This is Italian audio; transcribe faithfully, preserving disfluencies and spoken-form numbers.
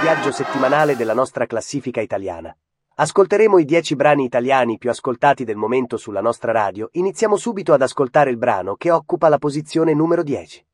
viaggio settimanale della nostra classifica italiana. Ascolteremo i dieci brani italiani più ascoltati del momento sulla nostra radio. Iniziamo subito ad ascoltare il brano che occupa la posizione numero dieci.